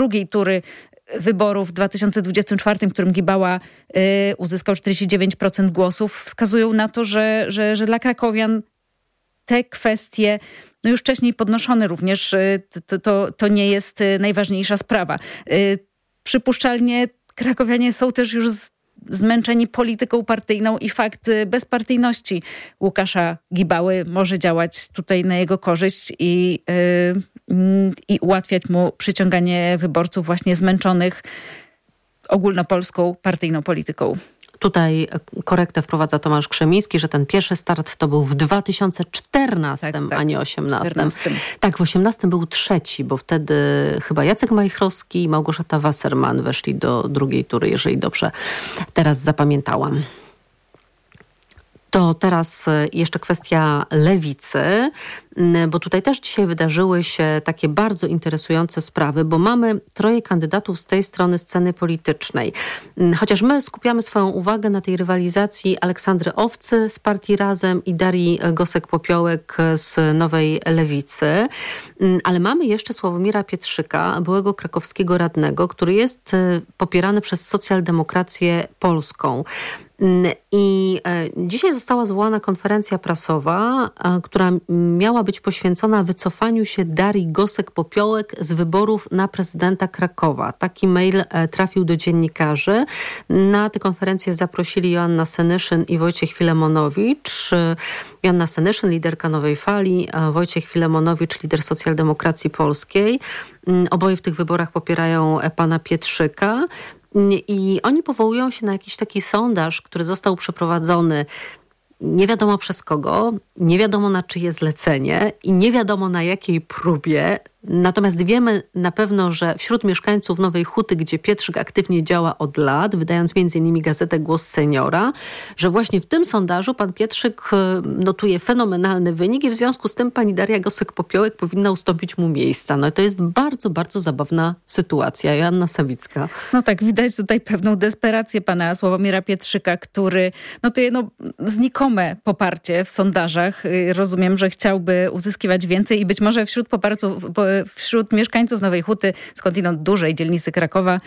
drugiej tury wyborów w 2024, w którym Gibała uzyskał 49% głosów, wskazują na to, że dla krakowian te kwestie, no już wcześniej podnoszone również, to nie jest najważniejsza sprawa. Przypuszczalnie krakowianie są też już zmęczeni polityką partyjną i fakt bezpartyjności Łukasza Gibały może działać tutaj na jego korzyść i ułatwiać mu przyciąganie wyborców właśnie zmęczonych ogólnopolską partyjną polityką. Tutaj korektę wprowadza Tomasz Krzemiński, że ten pierwszy start to był w 2014, tak, a nie 2018. Tak, w 2018 był trzeci, bo wtedy chyba Jacek Majchrowski i Małgorzata Wasserman weszli do drugiej tury, jeżeli dobrze teraz zapamiętałam. To teraz jeszcze kwestia lewicy, bo tutaj też dzisiaj wydarzyły się takie bardzo interesujące sprawy, bo mamy troje kandydatów z tej strony sceny politycznej. Chociaż my skupiamy swoją uwagę na tej rywalizacji Aleksandry Owcy z partii Razem i Darii Gosek-Popiołek z Nowej Lewicy, ale mamy jeszcze Sławomira Pietrzyka, byłego krakowskiego radnego, który jest popierany przez Socjaldemokrację Polską. I dzisiaj została zwołana konferencja prasowa, która miała być poświęcona wycofaniu się Darii Gosek-Popiołek z wyborów na prezydenta Krakowa. Taki mail trafił do dziennikarzy. Na tę konferencję zaprosili Joanna Senyszyn i Wojciech Filemonowicz. Joanna Senyszyn, liderka Nowej Fali, Wojciech Filemonowicz, lider Socjaldemokracji Polskiej. Oboje w tych wyborach popierają pana Pietrzyka. I oni powołują się na jakiś taki sondaż, który został przeprowadzony nie wiadomo przez kogo, nie wiadomo na czyje zlecenie i nie wiadomo na jakiej próbie. Natomiast wiemy na pewno, że wśród mieszkańców Nowej Huty, gdzie Pietrzyk aktywnie działa od lat, wydając m.in. gazetę Głos Seniora, że właśnie w tym sondażu pan Pietrzyk notuje fenomenalny wynik i w związku z tym pani Daria Gosek-Popiołek powinna ustąpić mu miejsca. No i to jest bardzo, bardzo zabawna sytuacja. Joanna Sawicka. No tak, widać tutaj pewną desperację pana Sławomira Pietrzyka, który notuje znikome poparcie w sondażach. Rozumiem, że chciałby uzyskiwać więcej i być może wśród mieszkańców Nowej Huty, skądinąd dużej dzielnicy Krakowa,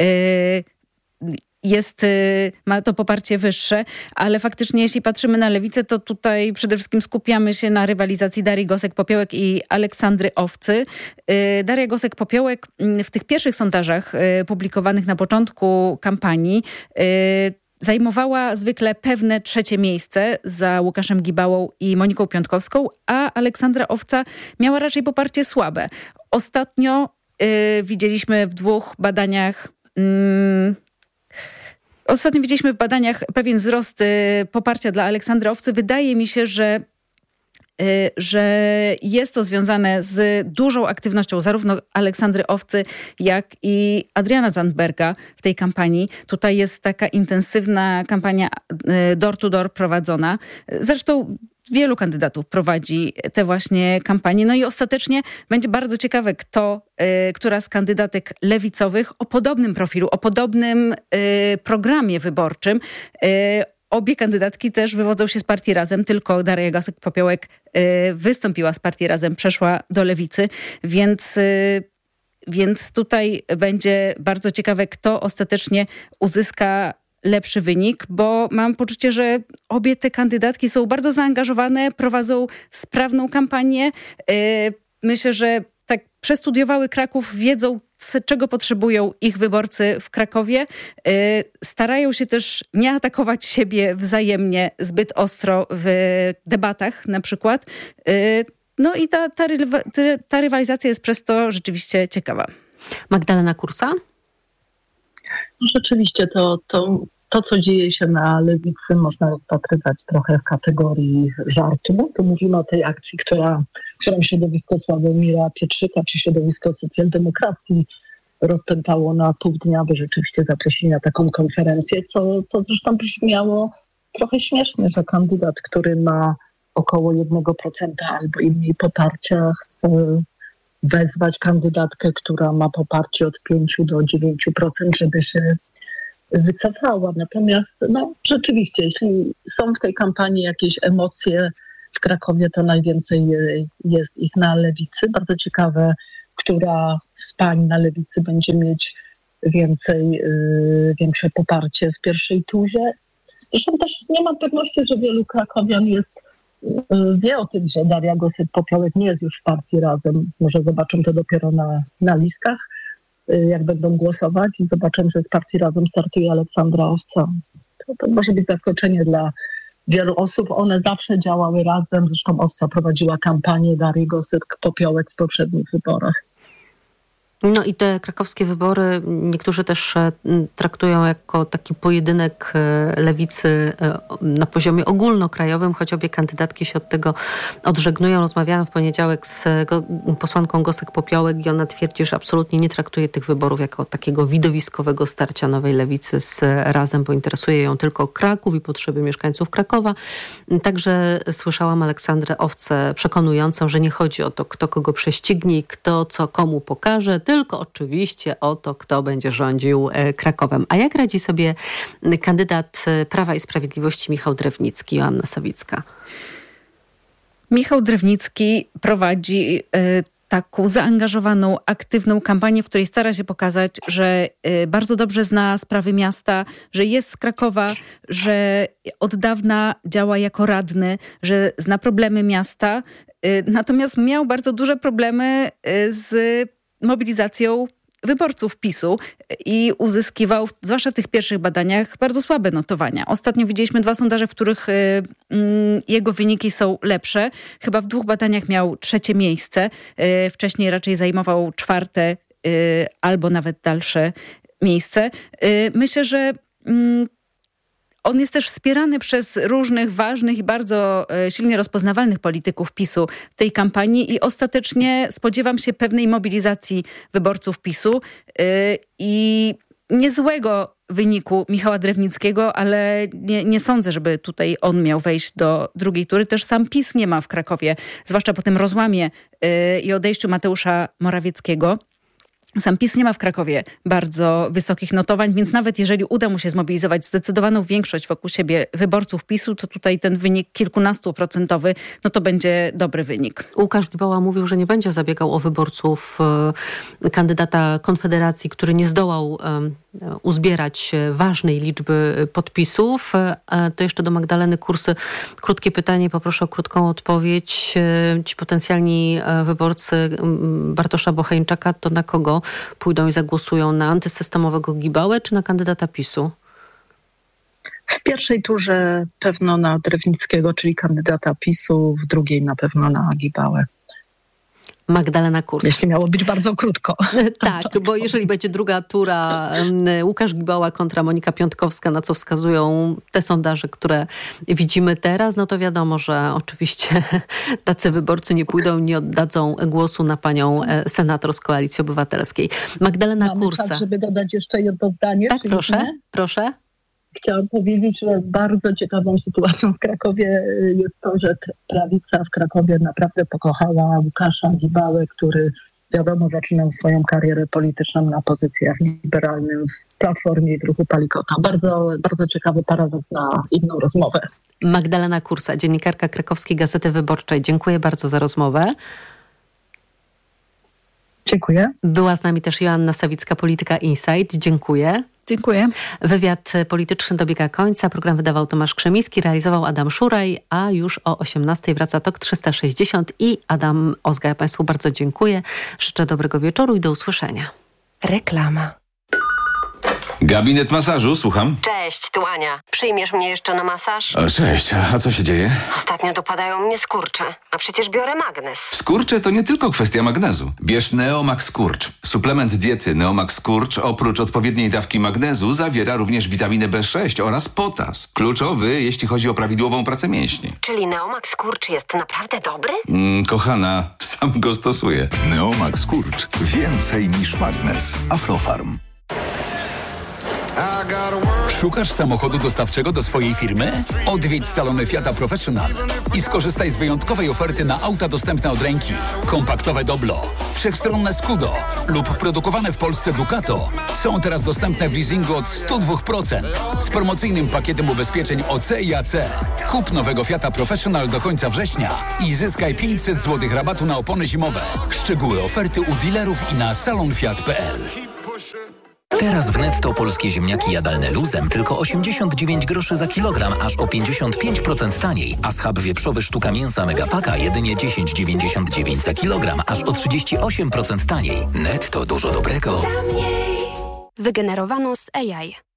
ma to poparcie wyższe, ale faktycznie jeśli patrzymy na lewicę, to tutaj przede wszystkim skupiamy się na rywalizacji Darii Gosek-Popiołek i Aleksandry Owcy. Daria Gosek-Popiołek w tych pierwszych sondażach publikowanych na początku kampanii zajmowała zwykle pewne trzecie miejsce za Łukaszem Gibałą i Moniką Piątkowską, a Aleksandra Owca miała raczej poparcie słabe. Ostatnio widzieliśmy w badaniach pewien wzrost poparcia dla Aleksandry Owcy. Wydaje mi się, że jest to związane z dużą aktywnością zarówno Aleksandry Owcy, jak i Adriana Zandberga w tej kampanii. Tutaj jest taka intensywna kampania door to door prowadzona. Zresztą wielu kandydatów prowadzi te właśnie kampanie. No i ostatecznie będzie bardzo ciekawe, która z kandydatek lewicowych o podobnym profilu, o podobnym programie wyborczym. Obie kandydatki też wywodzą się z partii Razem, tylko Daria Gosek-Popiołek wystąpiła z partii Razem, przeszła do lewicy, więc tutaj będzie bardzo ciekawe, kto ostatecznie uzyska lepszy wynik, bo mam poczucie, że obie te kandydatki są bardzo zaangażowane, prowadzą sprawną kampanię. Myślę, że tak przestudiowały Kraków, wiedzą, czego potrzebują ich wyborcy w Krakowie. Starają się też nie atakować siebie wzajemnie zbyt ostro w debatach na przykład. No i ta rywalizacja jest przez to rzeczywiście ciekawa. Magdalena Kursa? No rzeczywiście to, co dzieje się na lewicy, można rozpatrywać trochę w kategorii żartu, bo tu mówimy o tej akcji, którą środowisko Sławomira Pietrzyka czy środowisko Socjaldemokracji rozpętało na pół dnia, by rzeczywiście zaprosili na taką konferencję, co zresztą brzmiało trochę śmiesznie, że kandydat, który ma około 1% albo i mniej poparcia, chce wezwać kandydatkę, która ma poparcie od 5 do 9%, żeby się wycofała. Natomiast rzeczywiście, jeśli są w tej kampanii jakieś emocje w Krakowie, to najwięcej jest ich na lewicy. Bardzo ciekawe która z pań na lewicy będzie mieć większe poparcie w pierwszej turze. Zresztą też nie mam pewności, że wielu krakowian wie o tym, że Daria Gosek-Popiołek nie jest już w partii Razem. Może zobaczą to dopiero na listach, jak będą głosować i zobaczą, że z partii Razem startuje Aleksandra Owca. To może być zaskoczenie dla wielu osób. One zawsze działały razem. Zresztą Owca prowadziła kampanię Darii Gosek-Popiołek w poprzednich wyborach. No i te krakowskie wybory niektórzy też traktują jako taki pojedynek lewicy na poziomie ogólnokrajowym, choć obie kandydatki się od tego odżegnują. Rozmawiałam w poniedziałek z posłanką Gosek-Popiołek i ona twierdzi, że absolutnie nie traktuje tych wyborów jako takiego widowiskowego starcia nowej lewicy z Razem, bo interesuje ją tylko Kraków i potrzeby mieszkańców Krakowa. Także słyszałam Aleksandrę Owcę przekonującą, że nie chodzi o to, kto kogo prześcignie, kto co komu pokaże, tylko oczywiście o to, kto będzie rządził Krakowem. A jak radzi sobie kandydat Prawa i Sprawiedliwości Michał Drewnicki, Joanna Sawicka? Michał Drewnicki prowadzi taką zaangażowaną, aktywną kampanię, w której stara się pokazać, że bardzo dobrze zna sprawy miasta, że jest z Krakowa, że od dawna działa jako radny, że zna problemy miasta. Natomiast miał bardzo duże problemy z mobilizacją wyborców PiS-u i uzyskiwał, zwłaszcza w tych pierwszych badaniach, bardzo słabe notowania. Ostatnio widzieliśmy 2 sondaże, w których jego wyniki są lepsze. Chyba w 2 badaniach miał 3. miejsce. Wcześniej raczej zajmował 4. Albo nawet dalsze miejsce. Myślę, że on jest też wspierany przez różnych ważnych i bardzo silnie rozpoznawalnych polityków PiS-u w tej kampanii i ostatecznie spodziewam się pewnej mobilizacji wyborców PiS-u i niezłego wyniku Michała Drewnickiego, ale nie sądzę, żeby tutaj on miał wejść do drugiej tury. Też sam PiS nie ma w Krakowie, zwłaszcza po tym rozłamie i odejściu Mateusza Morawieckiego. Sam PiS nie ma w Krakowie bardzo wysokich notowań, więc nawet jeżeli uda mu się zmobilizować zdecydowaną większość wokół siebie wyborców PiS-u, to tutaj ten wynik kilkunastoprocentowy, no to będzie dobry wynik. Łukasz Gibała mówił, że nie będzie zabiegał o wyborców kandydata Konfederacji, który nie zdołał uzbierać ważnej liczby podpisów. To jeszcze do Magdaleny Kursy krótkie pytanie, poproszę o krótką odpowiedź. Ci potencjalni wyborcy Bartosza Bocheńczaka, to na kogo pójdą i zagłosują? Na antysystemowego Gibałę czy na kandydata PiS-u? W pierwszej turze pewno na Drewnickiego, czyli kandydata PiS-u, w drugiej na pewno na Gibałę. Magdalena Kurska. Jeśli miało być bardzo krótko. Tak, bo jeżeli będzie druga tura Łukasz Gibała kontra Monika Piątkowska, na co wskazują te sondaże, które widzimy teraz, no to wiadomo, że oczywiście tacy wyborcy nie pójdą, nie oddadzą głosu na panią senator z Koalicji Obywatelskiej. Magdalena Kursa. Czas, żeby dodać jeszcze jedno zdanie. Tak, proszę. Chciałam powiedzieć, że bardzo ciekawą sytuacją w Krakowie jest to, że prawica w Krakowie naprawdę pokochała Łukasza Gibałę, który wiadomo zaczynał swoją karierę polityczną na pozycjach liberalnych w Platformie i w ruchu Palikota. Bardzo, bardzo ciekawy paradoks na inną rozmowę. Magdalena Kursa, dziennikarka Krakowskiej Gazety Wyborczej. Dziękuję bardzo za rozmowę. Dziękuję. Była z nami też Joanna Sawicka, Polityka Insight. Dziękuję. Dziękuję. Wywiad polityczny dobiega końca. Program wydawał Tomasz Krzemiński, realizował Adam Szuraj, a już o 18:00 wraca TOK 360 i Adam Ozga. Ja Państwu bardzo dziękuję. Życzę dobrego wieczoru i do usłyszenia. Reklama. Gabinet masażu, słucham. Cześć, tu Ania. Przyjmiesz mnie jeszcze na masaż? Cześć, a co się dzieje? Ostatnio dopadają mnie skurcze, a przecież biorę magnes. Skurcze to nie tylko kwestia magnezu. Bierz Neomax Skurcz. Suplement diety Neomax Skurcz oprócz odpowiedniej dawki magnezu zawiera również witaminę B6 oraz potas. Kluczowy, jeśli chodzi o prawidłową pracę mięśni. Czyli Neomax Skurcz jest naprawdę dobry? Kochana, sam go stosuję. Neomax Skurcz. Więcej niż magnes. Aflofarm. Szukasz samochodu dostawczego do swojej firmy? Odwiedź salony Fiata Professional i skorzystaj z wyjątkowej oferty na auta dostępne od ręki. Kompaktowe Doblo, wszechstronne Scudo lub produkowane w Polsce Ducato są teraz dostępne w leasingu od 102% z promocyjnym pakietem ubezpieczeń OC i AC. Kup nowego Fiata Professional do końca września i zyskaj 500 zł rabatu na opony zimowe. Szczegóły oferty u dealerów i na salonfiat.pl. Teraz w Netto polskie ziemniaki jadalne luzem tylko 89 groszy za kilogram, aż o 55% taniej, a schab wieprzowy sztuka mięsa Megapaka jedynie 10,99 za kilogram, aż o 38% taniej. Netto, dużo dobrego. Wygenerowano z AI.